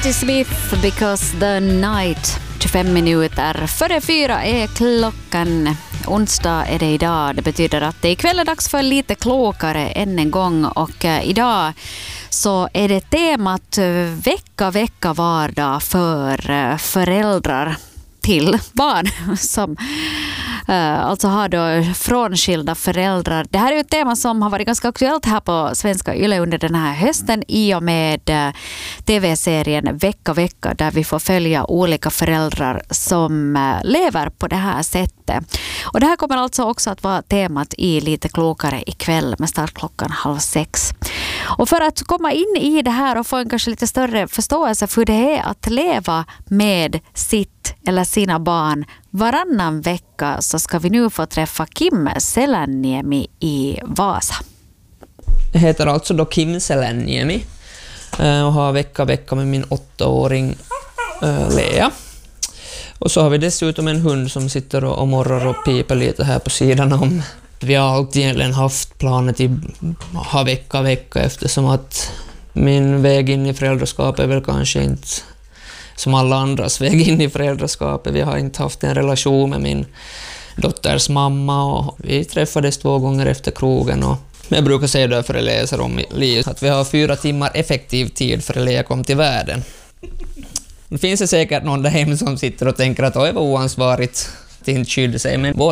Smith, because the night. 25 minuter före 4 är klockan. Onsdag är det idag. Det betyder att det ikväll är dags för lite klokare än en gång. Och idag så är det temat vecka vardag för föräldrar till barn som alltså har då frånskilda föräldrar. Det här är ett tema som har varit ganska aktuellt här på Svenska Yle under den här hösten i och med tv-serien Vecka där vi får följa olika föräldrar som lever på det här sättet. Och det här kommer alltså också att vara temat i Lite klokare ikväll med start klockan 5:30. Och för att komma in i det här och få en kanske lite större förståelse för det är att leva med sitt eller sina barn varannan vecka så ska vi nu få träffa Kim Seläniemi i Vasa. Jag heter alltså då Kim Seläniemi och har vecka med min 8-åring Lea. Och så har vi dessutom en hund som sitter och morrar och piper lite här på sidan om. Vi har alltid egentligen haft planet att ha vecka eftersom att min väg in i föräldraskapet är väl kanske inte som alla andras väg in i föräldraskapet. Vi har inte haft en relation med min dotters mamma och vi träffades 2 gånger efter krogen. Och jag brukar säga det för att läsa om livet att vi har 4 timmar effektiv tid för att Lea kom till världen. Det finns säkert någon där hemma som sitter och tänker att oj vad oansvarigt att inte skydda sig, men